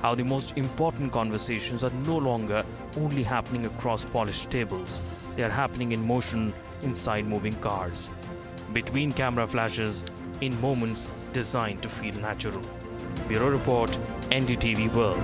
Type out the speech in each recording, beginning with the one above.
how the most important conversations are no longer only happening across polished tables. They are happening in motion inside moving cars, between camera flashes, in moments designed to feel natural. Bureau Report, NDTV World.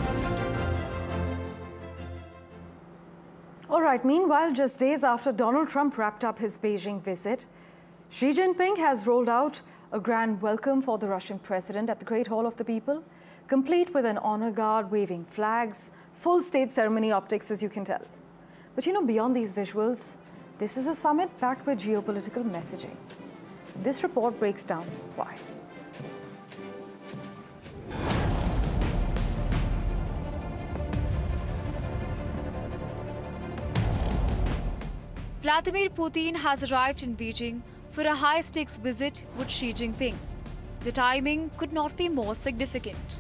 All right, meanwhile, just days after Donald Trump wrapped up his Beijing visit, Xi Jinping has rolled out a grand welcome for the Russian president at the Great Hall of the People, complete with an honor guard, waving flags, full state ceremony optics, as you can tell. But beyond these visuals, this is a summit packed with geopolitical messaging. This report breaks down why. Vladimir Putin has arrived in Beijing for a high-stakes visit with Xi Jinping. The timing could not be more significant.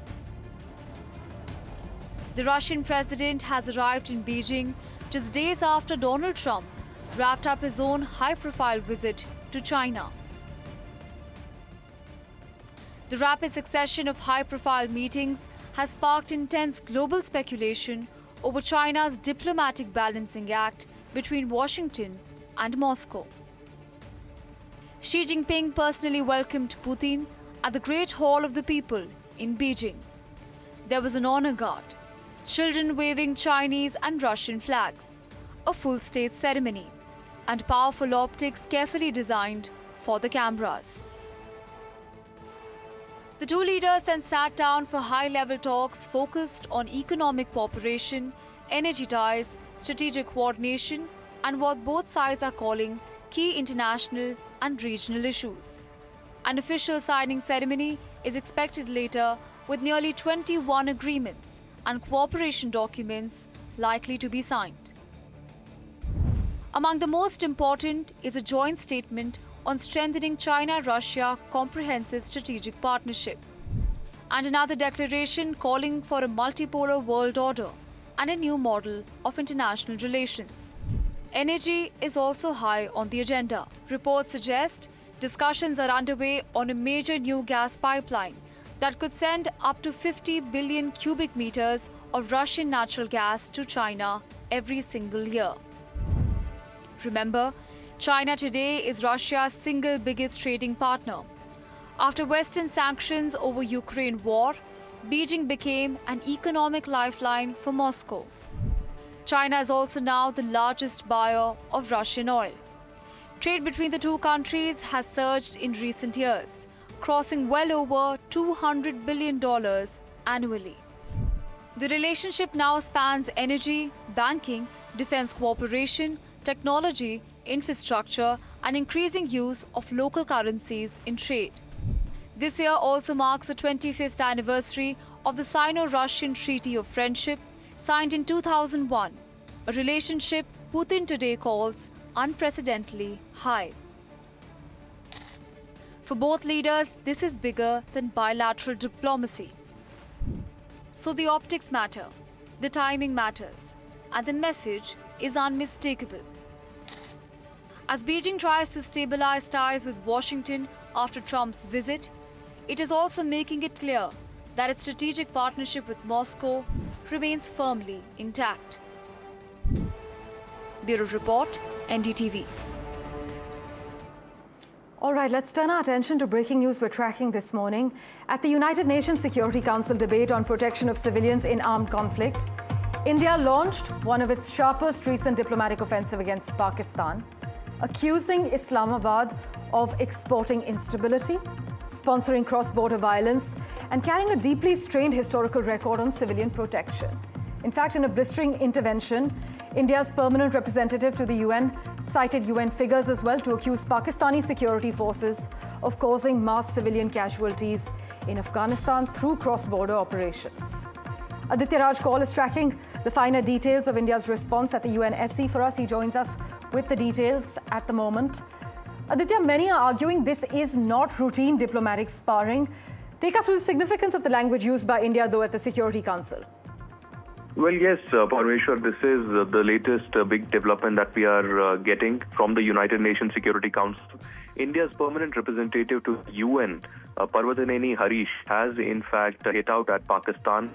The Russian president has arrived in Beijing just days after Donald Trump wrapped up his own high-profile visit to China. The rapid succession of high-profile meetings has sparked intense global speculation over China's diplomatic balancing act between Washington and Moscow. Xi Jinping personally welcomed Putin at the Great Hall of the People in Beijing. There was an honor guard, children waving Chinese and Russian flags, a full state ceremony, and powerful optics carefully designed for the cameras. The two leaders then sat down for high-level talks focused on economic cooperation, energy ties, strategic coordination, and what both sides are calling key international and regional issues. An official signing ceremony is expected later, with nearly 21 agreements and cooperation documents likely to be signed. Among the most important is a joint statement on strengthening China-Russia comprehensive strategic partnership, and another declaration calling for a multipolar world order and a new model of international relations. Energy is also high on the agenda. Reports suggest discussions are underway on a major new gas pipeline that could send up to 50 billion cubic meters of Russian natural gas to China every single year. Remember, China today is Russia's single biggest trading partner. After Western sanctions over Ukraine war, Beijing became an economic lifeline for Moscow. China is also now the largest buyer of Russian oil. Trade between the two countries has surged in recent years, crossing well over $200 billion annually. The relationship now spans energy, banking, defense cooperation, technology, infrastructure, and increasing use of local currencies in trade. This year also marks the 25th anniversary of the Sino-Russian Treaty of Friendship, signed in 2001, a relationship Putin today calls unprecedentedly high. For both leaders, this is bigger than bilateral diplomacy. So the optics matter, the timing matters, and the message is unmistakable. As Beijing tries to stabilize ties with Washington after Trump's visit, it is also making it clear that its strategic partnership with Moscow remains firmly intact. Bureau Report, NDTV. All right, let's turn our attention to breaking news we're tracking this morning. At the United Nations Security Council debate on protection of civilians in armed conflict, India launched one of its sharpest recent diplomatic offensive against Pakistan, accusing Islamabad of exporting instability, sponsoring cross-border violence, and carrying a deeply strained historical record on civilian protection. In fact, in a blistering intervention, India's permanent representative to the UN cited UN figures as well to accuse Pakistani security forces of causing mass civilian casualties in Afghanistan through cross-border operations. Aditya Raj Kaul is tracking the finer details of India's response at the UNSC for us. He joins us with the details at the moment. Aditya, many are arguing this is not routine diplomatic sparring. Take us through the significance of the language used by India, though, at the Security Council. Well, yes, Parmeshwar, this is the latest big development that we are getting from the United Nations Security Council. India's permanent representative to the UN, Parvatineni Harish, has in fact hit out at Pakistan